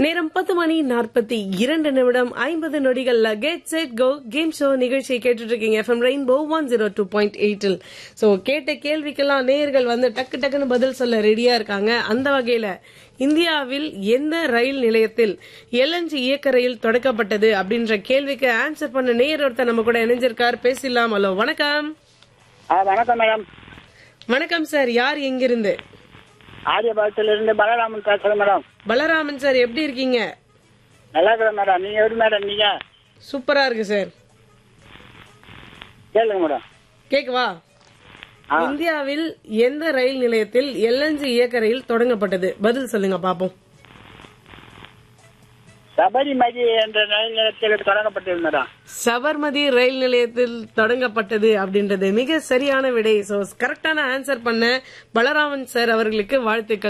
நேரம் 10:42 get set go game show நிகழ்ச்சியை கேட்டுட்டு இருக்கீங்க FM ரெயின்போ 102.8. சோ கேட்ட கேள்விக்கெல்லாம் நேயர்கள் வந்து டக்கு டக்குன்னு பதில் சொல்ல ரெடியா இருக்காங்க. அந்த வகையில இந்தியாவில் எந்த ரயில் நிலையத்தில் LNG இயக்க ரயில் தொடக்கப்பட்டது அப்படின்ற கேள்விக்கு ஆன்சர் பண்ண நேயர் ஒருத்தர் நம்ம கூட இணைஞ்சிருக்கார். பேசலாம். ஹலோ, வணக்கம். வணக்கம் மேடம். வணக்கம் சார். யார் எங்கிருந்து? ஆரியபாளத்துல இருந்து பலராமன் பேசுறேன் மேடம். பலராமன் சார், எப்படி இருக்கீங்க? நல்லா இருக்கிறேன் மேடம். நீங்க எப்படி மேடம்? நீங்க சூப்பரா இருக்கு சார். கேளுங்க மேடம். கேக்குவா? இந்தியாவில் எந்த ரயில் நிலையத்தில் LNG இயக்க ரயில் தொடங்கப்பட்டது? பதில் சொல்லுங்க பாப்போம். சபரிமதி என்ற ரயில் நிலையத்தில் தொடங்கப்பட்டது மேடம். சபர்மதி ரயில் நிலையத்தில் தொடங்கப்பட்டது அப்படின்றது மிக சரியான விடை. சோ கரெக்டான ஆன்சர் பண்ண பலராமன் சார் அவர்களுக்கு வாழ்த்துக்கள்.